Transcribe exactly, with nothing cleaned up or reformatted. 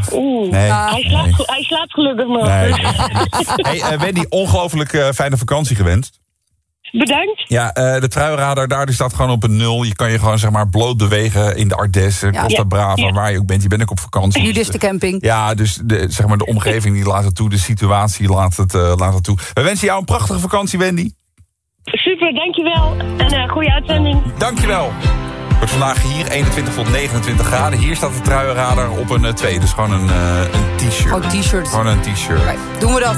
Oeh, Nee. uh, hij, slaapt, Nee. hij slaapt gelukkig nog. Nee. Hey, uh, Wendy, ongelooflijk uh, fijne vakantie gewenst. Bedankt. Ja, uh, de truiradar daar die staat gewoon op een nul. Je kan je gewoon zeg maar bloot bewegen in de Ardessen, Ja. Costa Ja. Brava, Ja. waar je ook bent. Je bent ook op vakantie. Nudistencamping. Ja, dus de, zeg maar de omgeving die laat het toe, de situatie laat het, uh, laat het toe. We wensen jou een prachtige vakantie, Wendy. Super, dankjewel. En uh, goede uitzending. Dankjewel. Wordt vandaag hier eenentwintig tot negenentwintig graden. Hier staat de truienradar op een uh, twee. Dus gewoon een, uh, een t-shirt. Oh, t-shirt. Gewoon een t-shirt. Oké, doen we dat.